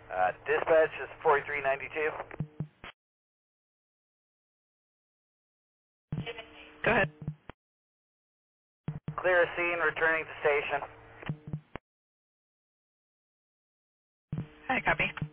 Dispatch is 4392. Go ahead. Clear a scene, returning to station. I copy.